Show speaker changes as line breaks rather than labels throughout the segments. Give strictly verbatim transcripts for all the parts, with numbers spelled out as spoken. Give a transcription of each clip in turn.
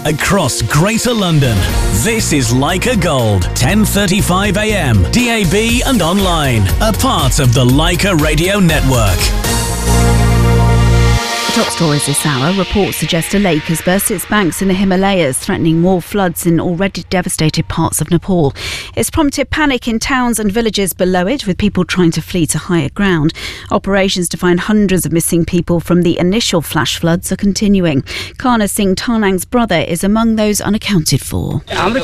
across Greater London. This is Leica Gold, ten thirty-five a m, D A B and online, a part of the Leica Radio Network.
Top stories this hour. Reports suggest a lake has burst its banks in the Himalayas, threatening more floods in already devastated parts of Nepal. It's prompted panic in towns and villages below it, with people trying to flee to higher ground. Operations to find hundreds of missing people from the initial flash floods are continuing. Karna Singh Tanang's brother is among those unaccounted for.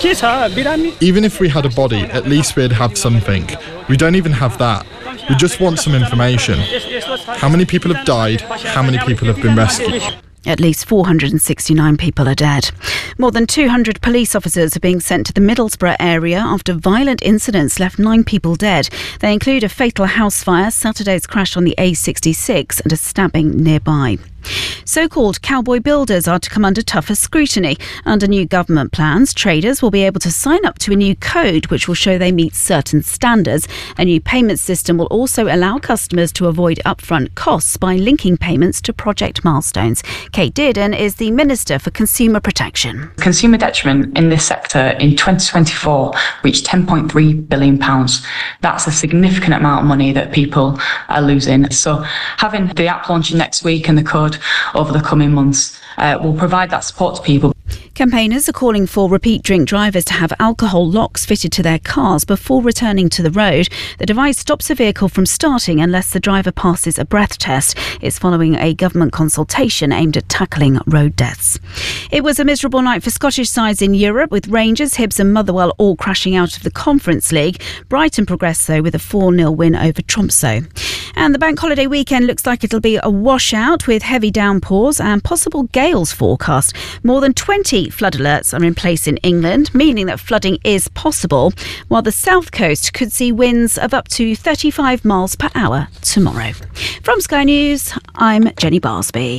Even if we had a body, at least we'd have something. We don't even have that. We just want some information. How many people have died? How many people have been rescued?
At least four hundred sixty-nine people are dead. More than two hundred police officers are being sent to the Middlesbrough area after violent incidents left nine people dead. They include a fatal house fire, Saturday's crash on the A sixty-six and a stabbing nearby. So-called cowboy builders are to come under tougher scrutiny. Under new government plans, traders will be able to sign up to a new code which will show they meet certain standards. A new payment system will also allow customers to avoid upfront costs by linking payments to project milestones. Kate Dearden is the Minister for Consumer Protection.
Consumer detriment in this sector in twenty twenty-four reached ten point three billion pounds. That's a significant amount of money that people are losing. So having the app launching next week and the code over the coming months uh, will provide that support to people.
Campaigners are calling for repeat drink drivers to have alcohol locks fitted to their cars before returning to the road. The device stops a vehicle from starting unless the driver passes a breath test. It's following a government consultation aimed at tackling road deaths. It was a miserable night for Scottish sides in Europe, with Rangers, Hibs and Motherwell all crashing out of the Conference League. Brighton progressed, though, with a four nil win over Tromsø. And the bank holiday weekend looks like it'll be a washout, with heavy downpours and possible gales forecast. More than twenty flood alerts are in place in England, meaning that flooding is possible, while the south coast could see winds of up to thirty-five miles per hour tomorrow. From Sky News, I'm Jenny Barsby.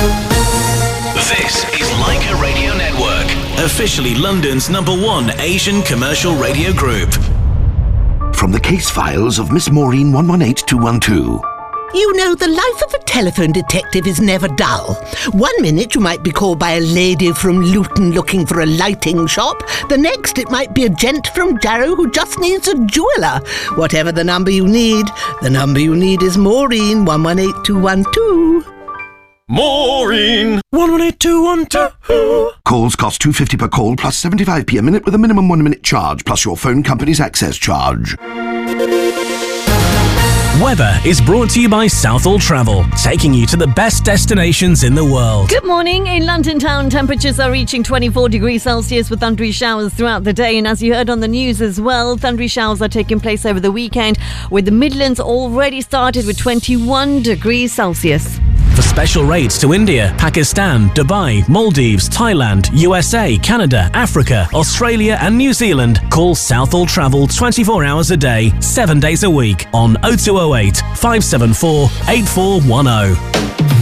This is Leica Radio Network, officially London's number one Asian commercial radio group.
From the case files of Miss Maureen one one eight two one two.
You know, the life of a telephone detective is never dull. One minute you might be called by a lady from Luton looking for a lighting shop. The next it might be a gent from Jarrow who just needs a jeweller. Whatever the number you need, the number you need is Maureen one one eight two one two.
Maureen one one eight two one two.
Calls cost two pounds fifty per call plus seventy-five p a minute with a minimum one minute charge plus your phone company's access charge.
Weather is brought to you by Southall Travel, taking you to the best destinations in the world.
Good morning. In London town, temperatures are reaching twenty-four degrees Celsius with thundery showers throughout the day. And as you heard on the news as well, thundery showers are taking place over the weekend, with the Midlands already started with twenty-one degrees Celsius.
For special rates to India, Pakistan, Dubai, Maldives, Thailand, U S A, Canada, Africa, Australia and New Zealand, call Southall Travel twenty-four hours a day, seven days a week on oh two oh eight, five seven four, eight four one oh.